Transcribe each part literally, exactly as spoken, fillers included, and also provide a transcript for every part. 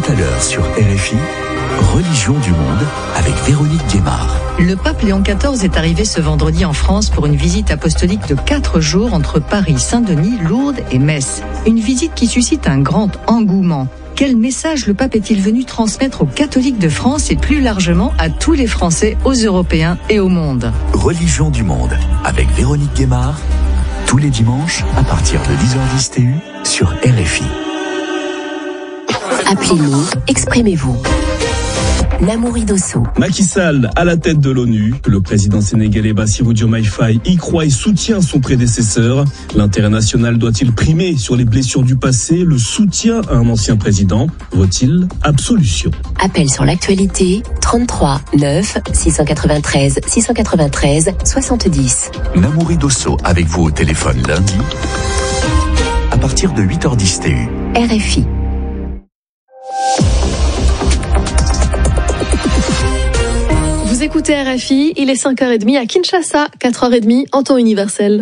à l'heure sur R F I, Religion du monde avec Véronique Guémard. Le pape Léon quatorze est arrivé ce vendredi en France pour une visite apostolique de quatre jours entre Paris, Saint-Denis, Lourdes et Metz. Une visite qui suscite un grand engouement. Quel message le pape est-il venu transmettre aux catholiques de France et plus largement à tous les Français, aux Européens et au monde? Religion du monde avec Véronique Guémard, tous les dimanches à partir de dix heures dix T U sur R F I. Appelez-nous, exprimez-vous. Namouri Dosso. Macky Sall à la tête de l'ONU. Le président sénégalais Bassirou Diomaye Faye y croit et soutient son prédécesseur. L'intérêt national doit-il primer sur les blessures du passé? Le soutien à un ancien président vaut-il absolution? Appel sur l'actualité trente-trois neuf six cent quatre-vingt-treize six cent quatre-vingt-treize soixante-dix. Namouri Dosso avec vous au téléphone lundi à partir de huit heures dix T U. R F I. Vous écoutez R F I, il est cinq heures trente à Kinshasa, quatre heures trente en temps universel.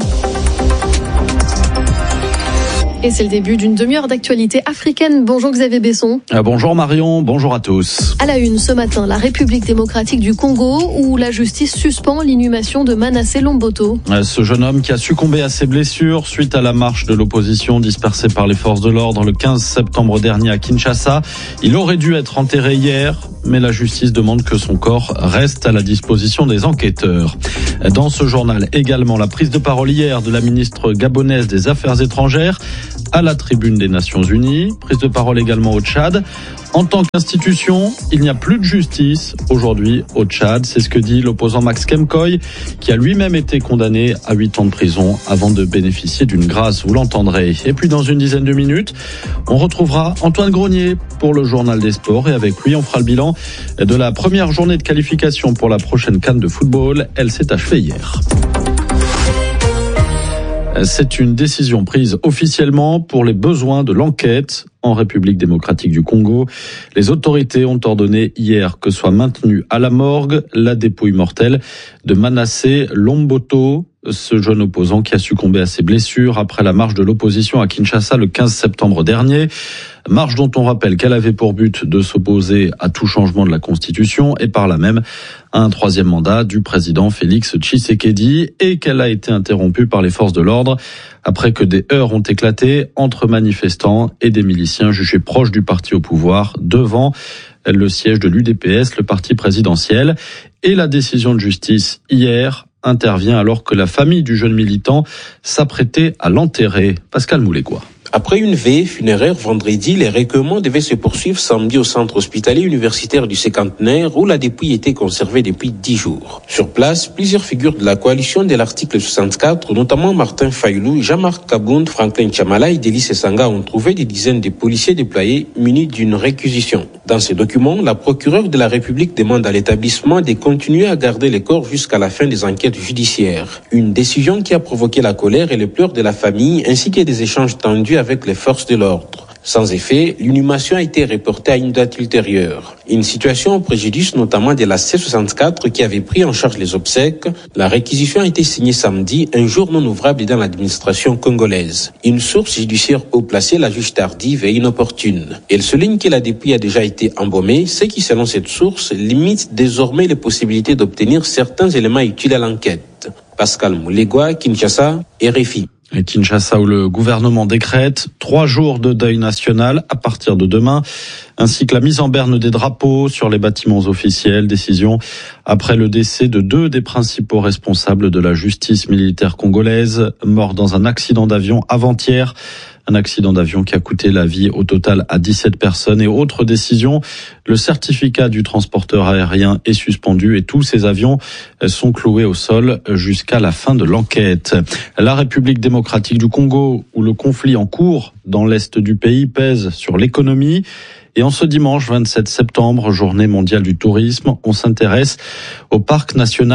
Et c'est le début d'une demi-heure d'actualité africaine. Bonjour Xavier Besson. Ah, bonjour Marion, bonjour à tous. À la une ce matin, la République démocratique du Congo, où la justice suspend l'inhumation de Manassé Lomboto. Ce jeune homme qui a succombé à ses blessures suite à la marche de l'opposition dispersée par les forces de l'ordre le quinze septembre dernier à Kinshasa. Il aurait dû être enterré hier, mais la justice demande que son corps reste à la disposition des enquêteurs. Dans ce journal également, la prise de parole hier de la ministre gabonaise des Affaires étrangères à la tribune des Nations Unies. Prise de parole également au Tchad. En tant qu'institution, il n'y a plus de justice aujourd'hui au Tchad. C'est ce que dit l'opposant Max Kemkoy, qui a lui-même été condamné à huit ans de prison avant de bénéficier d'une grâce, vous l'entendrez. Et puis dans une dizaine de minutes, on retrouvera Antoine Grenier pour le journal des sports. Et avec lui, on fera le bilan de la première journée de qualification pour la prochaine CAN de football. Elle s'est achevée hier. C'est une décision prise officiellement pour les besoins de l'enquête en République démocratique du Congo. Les autorités ont ordonné hier que soit maintenue à la morgue la dépouille mortelle de Manassé Lomboto, ce jeune opposant qui a succombé à ses blessures après la marche de l'opposition à Kinshasa le quinze septembre dernier. Marche dont on rappelle qu'elle avait pour but de s'opposer à tout changement de la Constitution et par là même à un troisième mandat du président Félix Tshisekedi, et qu'elle a été interrompue par les forces de l'ordre après que des heurts ont éclaté entre manifestants et des miliciens jugés proches du parti au pouvoir devant le siège de l'U D P S, le parti présidentiel. Et la décision de justice hier intervient alors que la famille du jeune militant s'apprêtait à l'enterrer. Pascal Moulégois. Après une veillée funéraire vendredi, les recueillements devaient se poursuivre samedi au centre hospitalier universitaire du Cinquantenaire où la dépouille était conservée depuis dix jours. Sur place, plusieurs figures de la coalition de l'article soixante-quatre, notamment Martin Fayoulou, Jean-Marc Kabound, Franklin Chamala et Delis Essanga ont trouvé des dizaines de policiers déployés munis d'une réquisition. Dans ces documents, la procureure de la République demande à l'établissement de continuer à garder les corps jusqu'à la fin des enquêtes judiciaires. Une décision qui a provoqué la colère et les pleurs de la famille ainsi que des échanges tendus avec les forces de l'ordre. Sans effet, l'inhumation a été reportée à une date ultérieure. Une situation au préjudice notamment de la C soixante-quatre qui avait pris en charge les obsèques. La réquisition a été signée samedi, un jour non ouvrable dans l'administration congolaise. Une source judiciaire haut placée la juge tardive et inopportune. Elle souligne que la dépouille a déjà été embaumée, ce qui, selon cette source, limite désormais les possibilités d'obtenir certains éléments utiles à l'enquête. Pascal Moulégois, Kinshasa, R F I. Et Kinshasa où le gouvernement décrète trois jours de deuil national à partir de demain, ainsi que la mise en berne des drapeaux sur les bâtiments officiels. Décision après le décès de deux des principaux responsables de la justice militaire congolaise, morts dans un accident d'avion avant-hier. Un accident d'avion qui a coûté la vie au total à dix-sept personnes. Et autre décision, le certificat du transporteur aérien est suspendu et tous ces avions sont cloués au sol jusqu'à la fin de l'enquête. La République démocratique du Congo, où le conflit en cours dans l'est du pays pèse sur l'économie. Et en ce dimanche vingt-sept septembre, journée mondiale du tourisme, on s'intéresse au parc national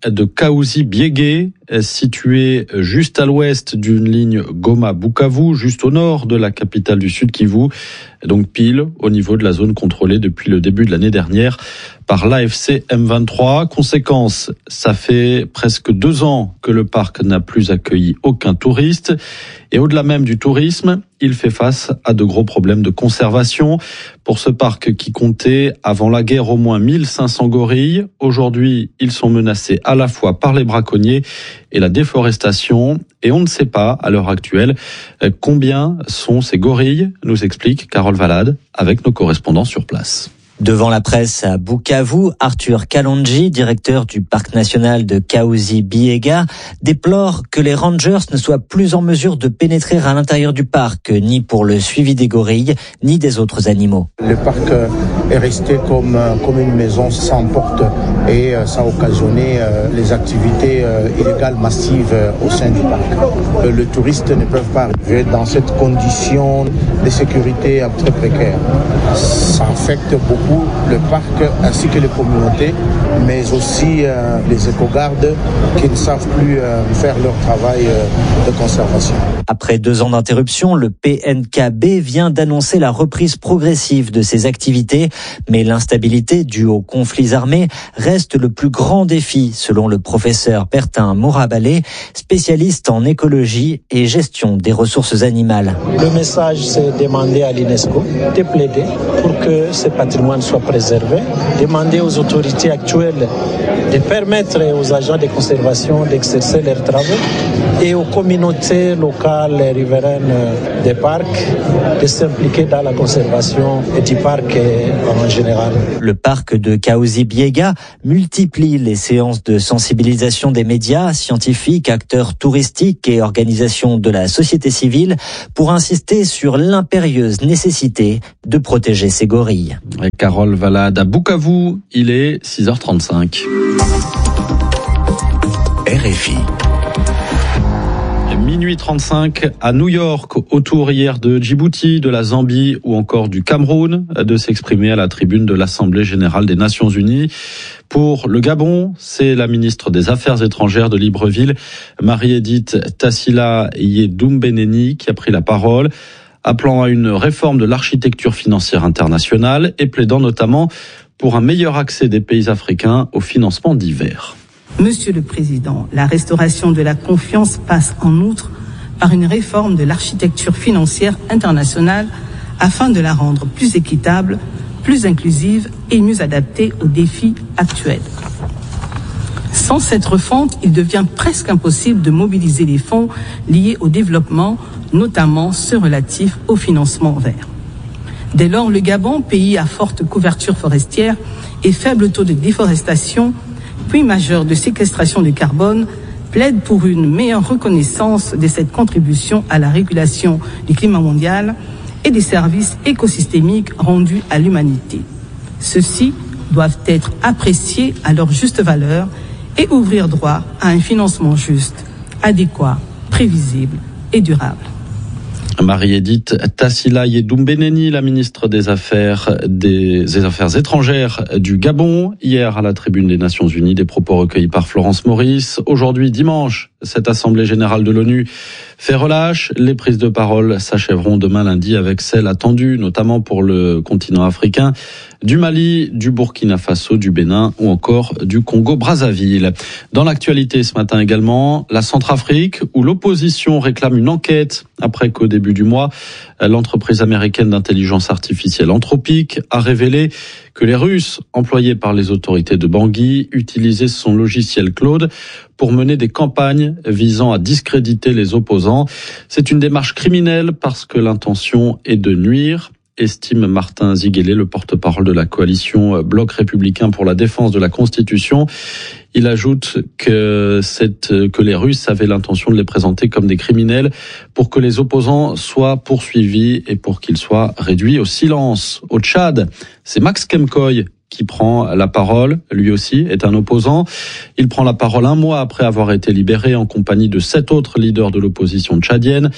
de Kaouzi-Biégué, situé juste à l'ouest d'une ligne Goma-Bukavu, juste au nord de la capitale du Sud Kivu, donc pile au niveau de la zone contrôlée depuis le début de l'année dernière par l'A F C M vingt-trois. Conséquence, ça fait presque deux ans que le parc n'a plus accueilli aucun touriste. Et au-delà même du tourisme, il fait face à de gros problèmes de conservation. Pour ce parc qui comptait avant la guerre au moins mille cinq cents gorilles, aujourd'hui ils sont menacés à la fois par les braconniers et la déforestation. Et on ne sait pas à l'heure actuelle combien sont ces gorilles, nous explique Carole Valade avec nos correspondants sur place. Devant la presse à Bukavu, Arthur Kalonji, directeur du parc national de Kaouzi-Biéga, déplore que les rangers ne soient plus en mesure de pénétrer à l'intérieur du parc, ni pour le suivi des gorilles, ni des autres animaux. Le parc est resté comme, comme une maison sans porte et ça a occasionné les activités illégales massives au sein du parc. Les touristes ne peuvent pas arriver dans cette condition de sécurité très précaire. Ça affecte beaucoup le parc ainsi que les communautés, mais aussi euh, les éco-gardes qui ne savent plus euh, faire leur travail euh, de conservation. Après deux ans d'interruption, le P N K B vient d'annoncer la reprise progressive de ses activités, mais l'instabilité due aux conflits armés reste le plus grand défi, selon le professeur Bertin Mourabalé, spécialiste en écologie et gestion des ressources animales. Le message, c'est demander à l'UNESCO de plaider pour que ce patrimoine soit préservé, demander aux autorités actuelles de permettre aux agents de conservation d'exercer leurs travaux et aux communautés locales et riveraines des parcs de s'impliquer dans la conservation et du parc en général. Le parc de Kaouzi-Biéga multiplie les séances de sensibilisation des médias, scientifiques, acteurs touristiques et organisations de la société civile pour insister sur l'impérieuse nécessité de protéger ces gorilles. Et Carole Valade à Bukavu, il est six heures trente-cinq. R F I. Minuit trente-cinq à New York, autour hier de Djibouti, de la Zambie ou encore du Cameroun, de s'exprimer à la tribune de l'Assemblée générale des Nations unies. Pour le Gabon, c'est la ministre des Affaires étrangères de Libreville, Marie-Édith Tassila Yedoumbeneni, qui a pris la parole, appelant à une réforme de l'architecture financière internationale et plaidant notamment pour un meilleur accès des pays africains au financement divers. Monsieur le Président, la restauration de la confiance passe en outre par une réforme de l'architecture financière internationale afin de la rendre plus équitable, plus inclusive et mieux adaptée aux défis actuels. Sans cette refonte, il devient presque impossible de mobiliser les fonds liés au développement, notamment ceux relatifs au financement vert. Dès lors, le Gabon, pays à forte couverture forestière et faible taux de déforestation, puis majeur de séquestration de carbone, plaide pour une meilleure reconnaissance de cette contribution à la régulation du climat mondial et des services écosystémiques rendus à l'humanité. Ceux-ci doivent être appréciés à leur juste valeur et ouvrir droit à un financement juste, adéquat, prévisible et durable. Marie-Édith Tassila Yedoumbeneni, la ministre des Affaires, des, des Affaires étrangères du Gabon, hier à la tribune des Nations Unies, des propos recueillis par Florence Maurice. Aujourd'hui, dimanche, cette Assemblée générale de l'ONU fait relâche. Les prises de parole s'achèveront demain lundi avec celles attendues, notamment pour le continent africain, du Mali, du Burkina Faso, du Bénin ou encore du Congo-Brazzaville. Dans l'actualité ce matin également, la Centrafrique, où l'opposition réclame une enquête après qu'au début du mois, l'entreprise américaine d'intelligence artificielle Anthropic a révélé que les Russes, employés par les autorités de Bangui, utilisaient son logiciel Claude pour mener des campagnes visant à discréditer les opposants. C'est une démarche criminelle parce que l'intention est de nuire, estime Martin Ziguélé, le porte-parole de la coalition Bloc républicain pour la défense de la Constitution. Il ajoute que, cette, que les Russes avaient l'intention de les présenter comme des criminels pour que les opposants soient poursuivis et pour qu'ils soient réduits au silence. Au Tchad, c'est Max Kemkoy qui prend la parole, lui aussi est un opposant. Il prend la parole un mois après avoir été libéré en compagnie de sept autres leaders de l'opposition tchadienne.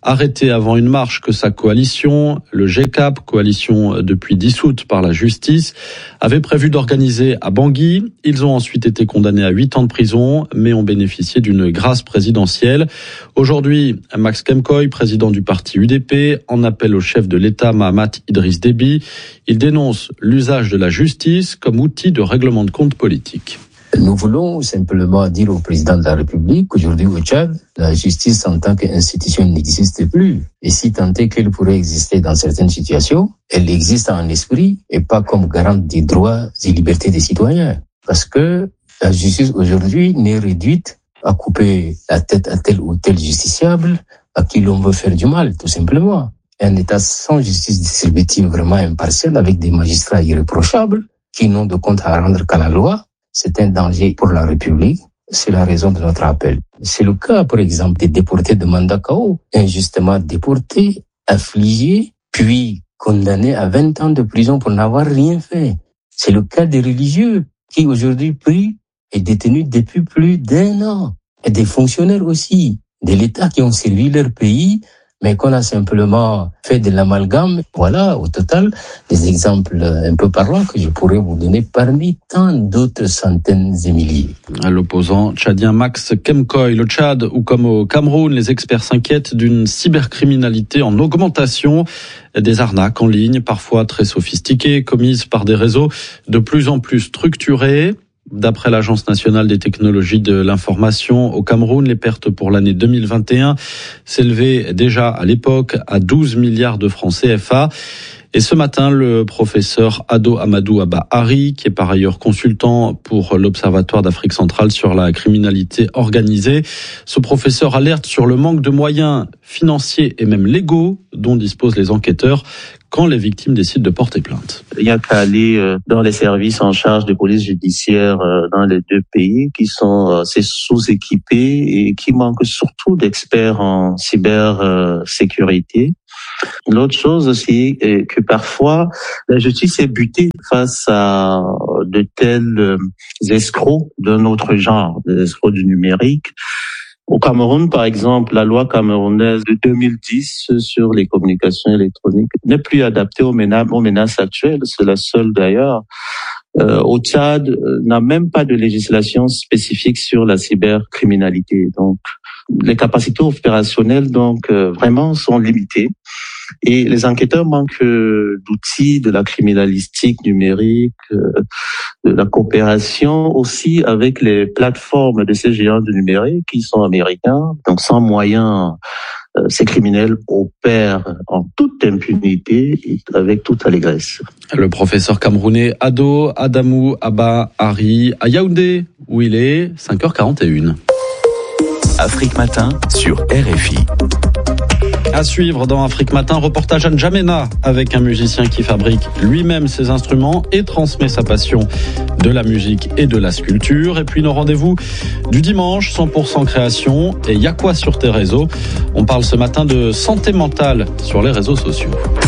arrêté avant une marche que sa coalition, le G C A P, coalition depuis dissoute par la justice, avait prévu d'organiser à Bangui. Ils ont ensuite été condamnés à huit ans de prison, mais ont bénéficié d'une grâce présidentielle. Aujourd'hui, Max Kemkoy, président du parti U D P, en appelle au chef de l'État Mahamat Idriss Déby. Il dénonce l'usage de la justice comme outil de règlement de compte politique. Nous voulons simplement dire au président de la République qu'aujourd'hui au Tchad, la justice en tant qu'institution n'existe plus. Et si tant est qu'elle pourrait exister dans certaines situations, elle existe en esprit et pas comme garante des droits et libertés des citoyens. Parce que la justice aujourd'hui n'est réduite à couper la tête à tel ou tel justiciable à qui l'on veut faire du mal, tout simplement. Un État sans justice distributive vraiment impartiale avec des magistrats irréprochables qui n'ont de compte à rendre qu'à la loi, c'est un danger pour la République. C'est la raison de notre appel. C'est le cas, par exemple, des déportés de Mandakao, injustement déportés, affligés, puis condamnés à vingt ans de prison pour n'avoir rien fait. C'est le cas des religieux qui aujourd'hui prient et détenus depuis plus d'un an. Et des fonctionnaires aussi, de l'État qui ont servi leur pays, mais qu'on a simplement fait de l'amalgame. Voilà, au total, des exemples un peu parlants que je pourrais vous donner parmi tant d'autres centaines et milliers. L'opposant tchadien Max Kemkoy, le Tchad ou comme au Cameroun, les experts s'inquiètent d'une cybercriminalité en augmentation, des arnaques en ligne, parfois très sophistiquées, commises par des réseaux de plus en plus structurés. D'après l'Agence nationale des technologies de l'information, au Cameroun, les pertes pour l'année deux mille vingt et un s'élevaient déjà à l'époque à douze milliards de francs C F A. Et ce matin, le professeur Ado Amadou Abba Hari, qui est par ailleurs consultant pour l'Observatoire d'Afrique centrale sur la criminalité organisée, ce professeur alerte sur le manque de moyens financiers et même légaux dont disposent les enquêteurs quand les victimes décident de porter plainte. Il n'y a qu'à aller dans les services en charge de police judiciaire dans les deux pays qui sont assez sous-équipés et qui manquent surtout d'experts en cybersécurité. L'autre chose aussi est que parfois la justice est butée face à de tels escrocs d'un autre genre, des escrocs du numérique. Au Cameroun, par exemple, la loi camerounaise de deux mille dix sur les communications électroniques n'est plus adaptée aux menaces, aux menaces actuelles. C'est la seule d'ailleurs. Euh, au Tchad, euh, n'a même pas de législation spécifique sur la cybercriminalité. Donc, les capacités opérationnelles, donc, euh, vraiment sont limitées. Et les enquêteurs manquent euh, d'outils de la criminalistique numérique, euh, de la coopération aussi avec les plateformes de ces géants du numérique qui sont américains. Donc, sans moyens, euh, ces criminels opèrent en toute impunité et avec toute allégresse. Le professeur camerounais Ado Adamou Abba Hari à Yaoundé, où il est cinq heures quarante et une. Afrique Matin sur R F I. À suivre dans Afrique Matin, reportage à N'Djamena avec un musicien qui fabrique lui-même ses instruments et transmet sa passion de la musique et de la sculpture. Et puis nos rendez-vous du dimanche, cent pour cent création. Et y'a quoi sur tes réseaux? On parle ce matin de santé mentale sur les réseaux sociaux.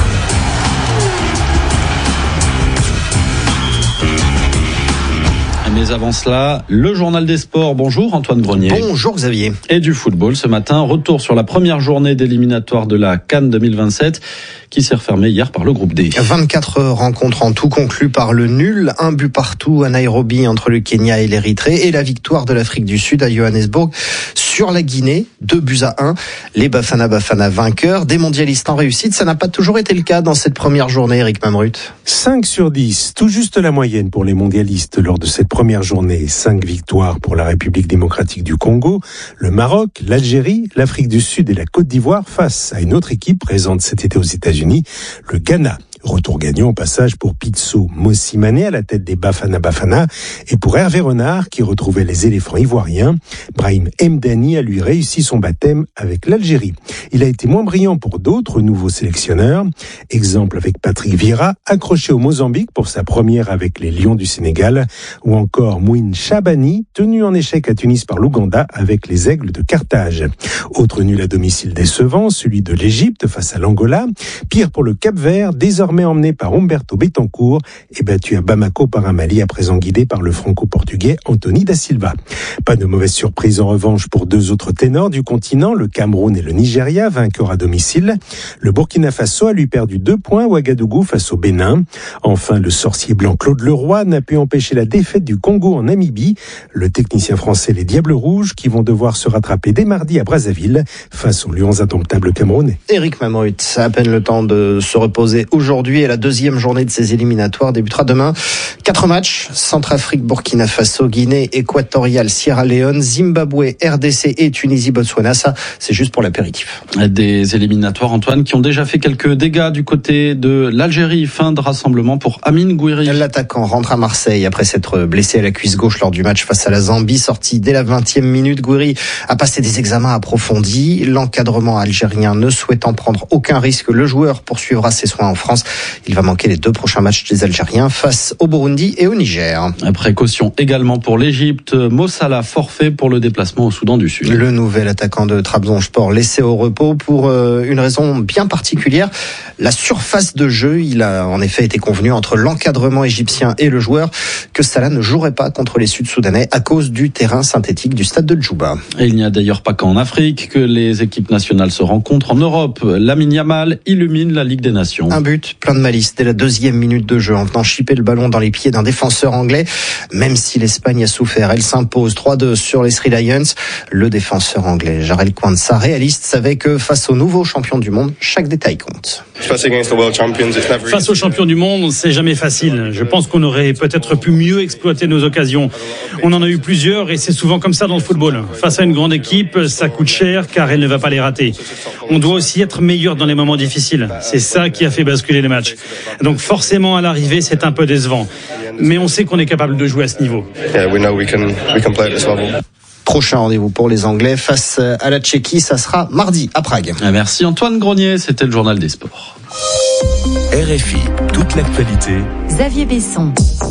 Mais avant cela, le journal des sports. Bonjour Antoine Grenier. Bonjour Xavier. Et du football ce matin, retour sur la première journée d'éliminatoire de la CAN deux mille vingt-sept qui s'est refermée hier par le groupe D. vingt-quatre rencontres en tout conclues par le nul, un but partout à Nairobi entre le Kenya et l'Érythrée et la victoire de l'Afrique du Sud à Johannesburg sur la Guinée, deux buts à un. Les Bafana Bafana vainqueurs, des mondialistes en réussite, ça n'a pas toujours été le cas dans cette première journée, Eric Mamrut. cinq sur dix, tout juste la moyenne pour les mondialistes lors de cette première journée. cinq victoires pour la République démocratique du Congo, le Maroc, l'Algérie, l'Afrique du Sud et la Côte d'Ivoire face à une autre équipe présente cet été aux États-Unis, le Ghana. Retour gagnant au passage pour Pitso Mosimane à la tête des Bafana Bafana et pour Hervé Renard qui retrouvait les éléphants ivoiriens. Brahim Mdani a lui réussi son baptême avec l'Algérie. Il a été moins brillant pour d'autres nouveaux sélectionneurs. Exemple avec Patrick Vieira, accroché au Mozambique pour sa première avec les Lions du Sénégal, ou encore Mouine Chabani, tenu en échec à Tunis par l'Ouganda avec les Aigles de Carthage. Autre nul à domicile décevant, celui de l'Égypte face à l'Angola. Pire pour le Cap-Vert, désormais désormais emmené par Humberto Betancourt et battu à Bamako par un Mali à présent guidé par le franco-portugais Anthony da Silva. Pas de mauvaise surprise en revanche pour deux autres ténors du continent, le Cameroun et le Nigeria, vainqueurs à domicile. Le Burkina Faso a lui perdu deux points, Ouagadougou face au Bénin. Enfin, le sorcier blanc Claude Leroy n'a pu empêcher la défaite du Congo en Namibie. Le technicien français les Diables Rouges qui vont devoir se rattraper dès mardi à Brazzaville face aux Lions indomptables camerounais. Éric Mamrut a à peine le temps de se reposer aujourd'hui et la deuxième journée de ces éliminatoires débutera demain. Quatre matchs, Centrafrique, Burkina Faso, Guinée équatoriale, Sierra Leone, Zimbabwe, R D C et Tunisie, Botswana. Ça, c'est juste pour l'apéritif. Des éliminatoires, Antoine, qui ont déjà fait quelques dégâts du côté de l'Algérie. Fin de rassemblement pour Amine Gouiri. L'attaquant rentre à Marseille après s'être blessé à la cuisse gauche lors du match face à la Zambie. Sorti dès la vingtième minute, Gouiri a passé des examens approfondis. L'encadrement algérien ne souhaitant prendre aucun risque, le joueur poursuivra ses soins en France. Il va manquer les deux prochains matchs des Algériens face au Burundi et au Niger. Précaution également pour l'Égypte. Mo Salah forfait pour le déplacement au Soudan du Sud. Le nouvel attaquant de Trabzonspor laissé au repos pour une raison bien particulière. La surface de jeu, il a en effet été convenu entre l'encadrement égyptien et le joueur que Salah ne jouerait pas contre les Sud-Soudanais à cause du terrain synthétique du stade de Djouba. Et il n'y a d'ailleurs pas qu'en Afrique que les équipes nationales se rencontrent. En Europe, Lamine Yamal illumine la Ligue des Nations. Un but plein de malice dès la deuxième minute de jeu en venant chipper le ballon dans les pieds d'un défenseur anglais. Même si l'Espagne a souffert, elle s'impose trois deux sur les Three Lions. Le défenseur anglais Jarell Quansah, réaliste, savait que face aux nouveaux champions du monde, chaque détail compte. Face aux champions du monde, c'est jamais facile. Je pense qu'on aurait peut-être pu mieux exploiter nos occasions. On en a eu plusieurs et c'est souvent comme ça dans le football. Face à une grande équipe, ça coûte cher car elle ne va pas les rater. On doit aussi être meilleur dans les moments difficiles. C'est ça qui a fait basculer les matchs. Donc forcément à l'arrivée, c'est un peu décevant. Mais on sait qu'on est capable de jouer à ce niveau. Yeah, we know we can, we can play at this level. Prochain rendez-vous pour les Anglais face à la Tchéquie, ça sera mardi à Prague. Merci Antoine Grenier, c'était le journal des sports. R F I, toute l'actualité. Xavier Besson.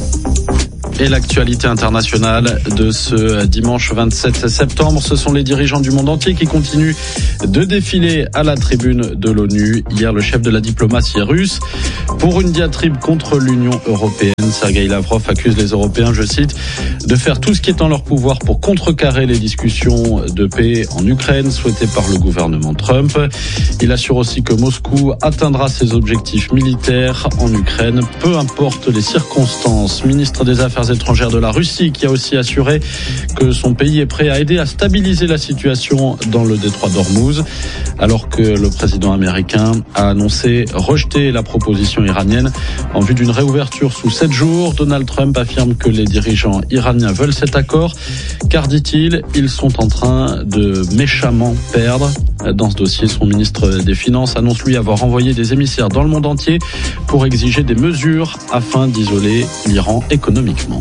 Et l'actualité internationale de ce dimanche vingt-sept septembre, ce sont les dirigeants du monde entier qui continuent de défiler à la tribune de l'ONU. Hier, le chef de la diplomatie russe, pour une diatribe contre l'Union européenne, Sergueï Lavrov accuse les Européens, je cite, de faire tout ce qui est en leur pouvoir pour contrecarrer les discussions de paix en Ukraine souhaitées par le gouvernement Trump. Il assure aussi que Moscou atteindra ses objectifs militaires en Ukraine, peu importe les circonstances. Ministre des Affaires étrangères de la Russie qui a aussi assuré que son pays est prêt à aider à stabiliser la situation dans le détroit d'Ormuz, alors que le président américain a annoncé rejeter la proposition iranienne en vue d'une réouverture sous sept jours. Donald Trump affirme que les dirigeants iraniens veulent cet accord car, dit-il, ils sont en train de méchamment perdre. Dans ce dossier, son ministre des Finances annonce lui avoir envoyé des émissaires dans le monde entier pour exiger des mesures afin d'isoler l'Iran économiquement.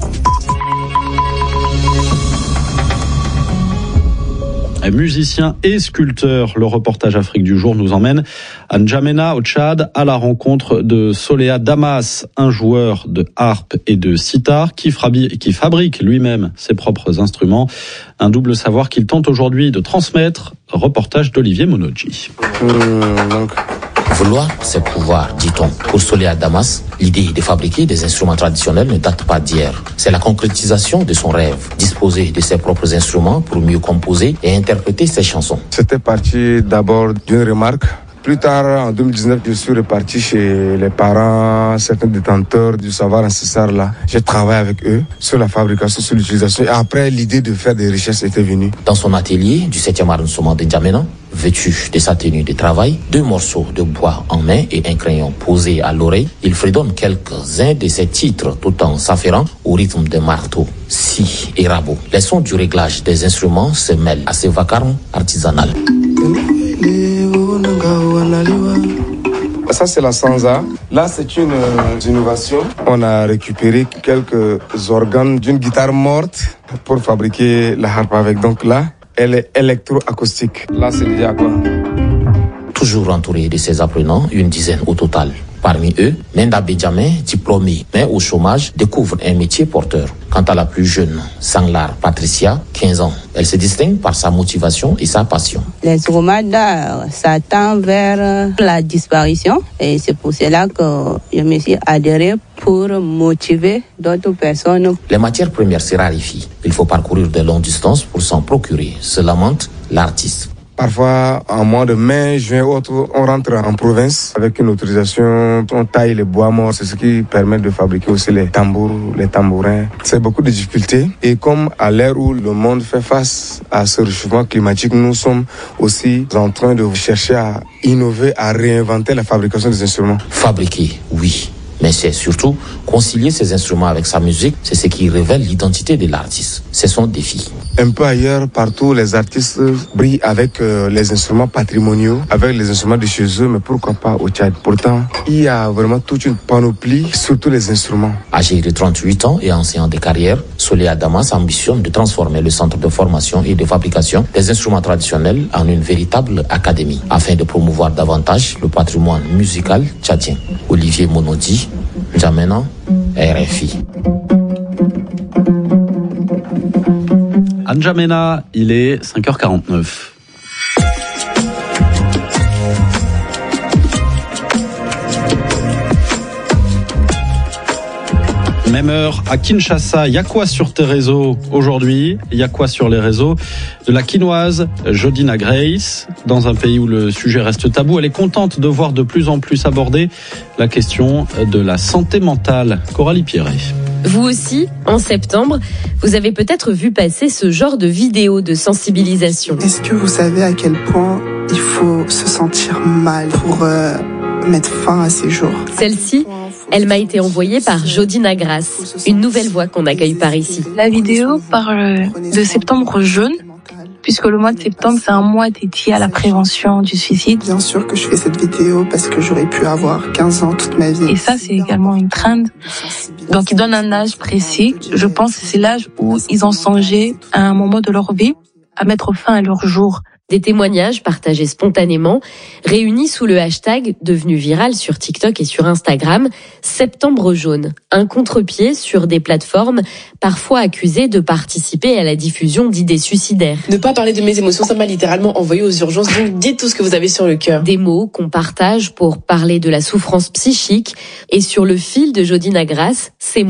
Musicien et sculpteur, le reportage Afrique du jour nous emmène à N'Djamena, au Tchad, à la rencontre de Soléa Damas, un joueur de harpe et de sitar qui fabrique lui-même ses propres instruments. Un double savoir qu'il tente aujourd'hui de transmettre. Reportage d'Olivier Monodji. Mmh, donc... Vouloir, c'est pouvoir, dit-on. Pour Soléa Damas, l'idée de fabriquer des instruments traditionnels ne date pas d'hier. C'est la concrétisation de son rêve, disposer de ses propres instruments pour mieux composer et interpréter ses chansons. C'était parti d'abord d'une remarque. Plus tard, en deux mille dix-neuf, je suis reparti chez les parents, certains détenteurs du savoir ancestral là. J'ai travaillé avec eux sur la fabrication, sur l'utilisation. Et après, l'idée de faire des richesses était venue. Dans son atelier du septième arrondissement de N'Djamena, vêtu de sa tenue de travail, deux morceaux de bois en main et un crayon posé à l'oreille, il fredonne quelques-uns de ses titres tout en s'affairant au rythme de marteau, scie et rabot. Les sons du réglage des instruments se mêlent à ce vacarme artisanal. Ça, c'est la sansa. Là, c'est une euh, innovation. On a récupéré quelques organes d'une guitare morte pour fabriquer la harpe avec. Donc là, elle est électroacoustique. Là, c'est déjà quoi? Toujours entouré de ses apprenants, une dizaine au total. Parmi eux, Nenda Benjamin, diplômée mais au chômage, découvre un métier porteur. Quant à la plus jeune, Sanglar Patricia, quinze ans, elle se distingue par sa motivation et sa passion. Les instruments d'art, ça tend vers la disparition et c'est pour cela que je me suis adhérée pour motiver d'autres personnes. Les matières premières se raréfient. Il faut parcourir de longues distances pour s'en procurer, se lamente l'artiste. Parfois, en mois de mai, juin, autre, on rentre en province avec une autorisation, on taille les bois morts, c'est ce qui permet de fabriquer aussi les tambours, les tambourins. C'est beaucoup de difficultés et comme à l'ère où le monde fait face à ce réchauffement climatique, nous sommes aussi en train de chercher à innover, à réinventer la fabrication des instruments. Fabriquer, oui. Mais c'est surtout concilier ces instruments avec sa musique, c'est ce qui révèle l'identité de l'artiste. C'est son défi. Un peu ailleurs, partout, les artistes brillent avec euh, les instruments patrimoniaux, avec les instruments de chez eux, mais pourquoi pas au Tchad. Pourtant, il y a vraiment toute une panoplie sur tous les instruments. Âgé de trente-huit ans et enseignant de carrière, Soleil Damas ambitionne de transformer le centre de formation et de fabrication des instruments traditionnels en une véritable académie, afin de promouvoir davantage le patrimoine musical tchadien. Olivier Monodi, N'Djamena, R F I. À N'Djamena, il est cinq heures quarante-neuf. Même heure à Kinshasa. Il y a quoi sur tes réseaux aujourd'hui? Il y a quoi sur les réseaux de la quinoise Jodina Grace? Dans un pays où le sujet reste tabou, elle est contente de voir de plus en plus abordée la question de la santé mentale. Coralie Pierret. Vous aussi, en septembre, vous avez peut-être vu passer ce genre de vidéos de sensibilisation. Est-ce que vous savez à quel point il faut se sentir mal pour euh, mettre fin à ces jours? Celle-ci, elle m'a été envoyée par Jodina Grace, une nouvelle voix qu'on accueille par ici. La vidéo parle de septembre jaune, puisque le mois de septembre, c'est un mois dédié à la prévention du suicide. Bien sûr que je fais cette vidéo parce que j'aurais pu avoir quinze ans toute ma vie. Et ça, c'est également une trend. Donc, ils donnent un âge précis. Je pense que c'est l'âge où ils ont songé à un moment de leur vie à mettre fin à leur jour. Des témoignages partagés spontanément, réunis sous le hashtag devenu viral sur TikTok et sur Instagram, Septembre jaune, un contre-pied sur des plateformes parfois accusées de participer à la diffusion d'idées suicidaires. Ne pas parler de mes émotions, ça m'a littéralement envoyé aux urgences, donc dites tout ce que vous avez sur le cœur. Des mots qu'on partage pour parler de la souffrance psychique et sur le fil de Jodina Grace, ces mots